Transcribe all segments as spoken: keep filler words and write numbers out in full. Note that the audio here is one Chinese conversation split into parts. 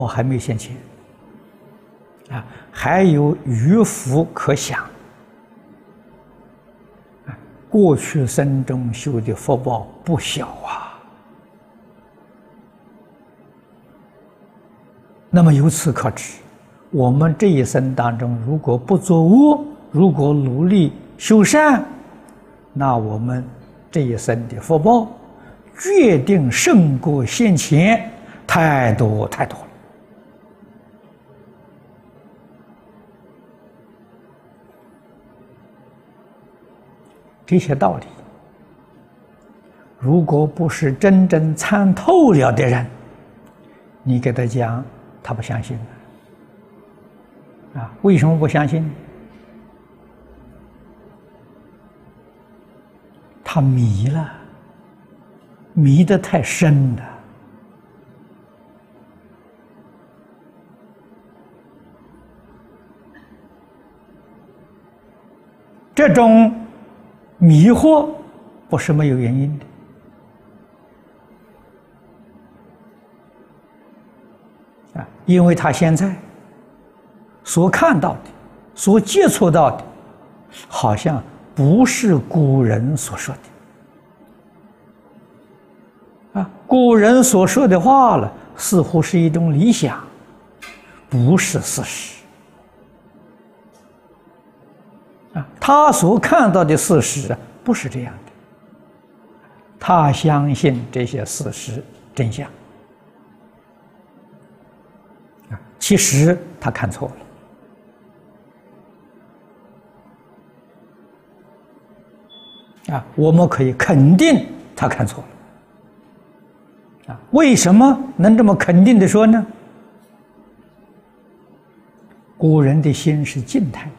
我还没现前啊，还有余福可享啊。过去生中修的福报不小啊。那么由此可知，我们这一生当中，如果不作恶，如果努力修善，那我们这一生的福报决定胜过先前太多太多了。这些道理，如果不是真正参透了的人，你给他讲，他不相信啊！为什么不相信？他迷了，迷得太深了。这种迷惑不是没有原因的啊，因为他现在所看到的、所接触到的，好像不是古人所说的啊。古人所说的话了，似乎是一种理想，不是事实啊。他所看到的事实不是这样的，他相信这些事实真相啊，其实他看错了啊。我们可以肯定他看错了啊。为什么能这么肯定的说呢？古人的心是静态的，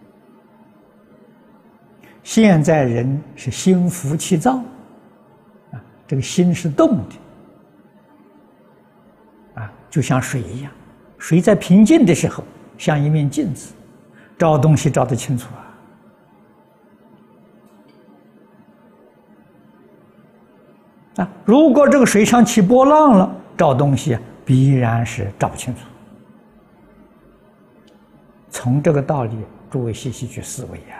现在人是心浮气躁啊，这个心是动的啊，就像水一样，水在平静的时候像一面镜子，照东西照得清楚啊啊，如果这个水上起波浪了，照东西必然是照不清楚。从这个道理，诸位细细去思维啊。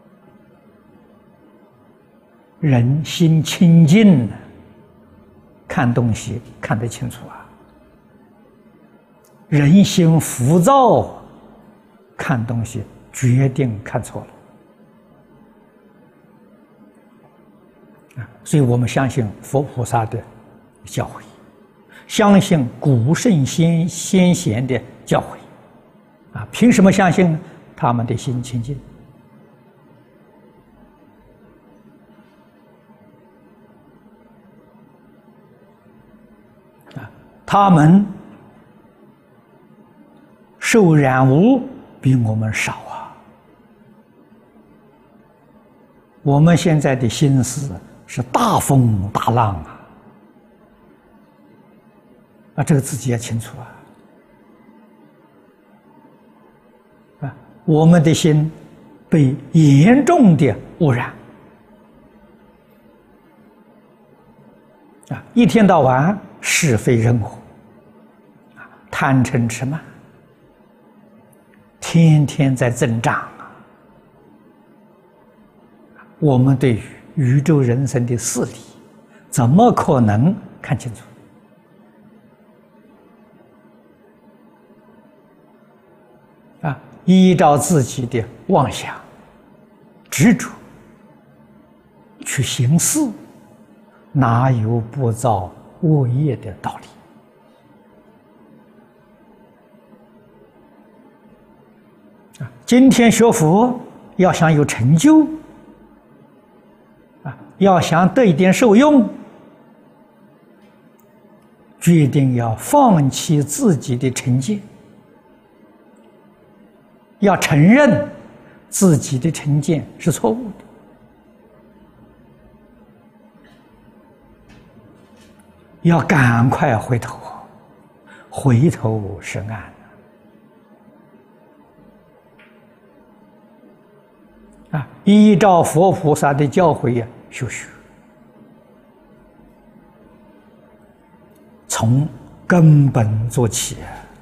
人心清净了，看东西看得清楚啊。人心浮躁，看东西决定看错了啊。所以我们相信佛菩萨的教诲，相信古圣先先贤的教诲啊。凭什么相信呢？他们的心清净。他们受染污比我们少啊！我们现在的心思是大风大浪啊！啊，这个自己要清楚啊！啊，我们的心被严重的污染啊！一天到晚是非人我。贪嗔痴慢，天天在增长啊！我们对于宇宙人生的事理，怎么可能看清楚？啊，依照自己的妄想、执着去行事，哪有不造恶业的道理？今天学佛要想有成就啊，要想得一点受用，决定要放弃自己的成见，要承认自己的成见是错误的，要赶快回头，回头是岸。啊，依照佛菩萨的教诲呀修学，从根本做起。